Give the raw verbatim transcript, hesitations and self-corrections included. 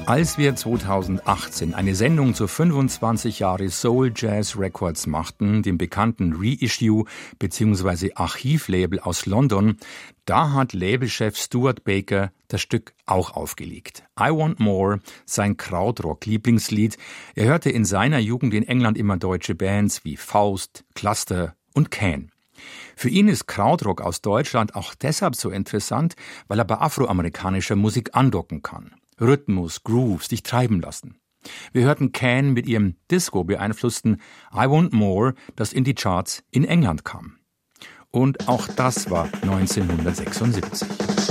Als wir zweitausendachtzehn eine Sendung zu fünfundzwanzig Jahre Soul Jazz Records machten, dem bekannten Reissue bzw. Archivlabel aus London, da hat Labelchef Stuart Baker das Stück auch aufgelegt. I Want More, sein Krautrock-Lieblingslied. Er hörte in seiner Jugend in England immer deutsche Bands wie Faust, Cluster und Can. Für ihn ist Krautrock aus Deutschland auch deshalb so interessant, weil er bei afroamerikanischer Musik andocken kann. Rhythmus, Grooves, dich treiben lassen. Wir hörten Can mit ihrem Disco-beeinflussten I Want More, das in die Charts in England kam. Und auch das war neunzehnhundertsechsundsiebzig.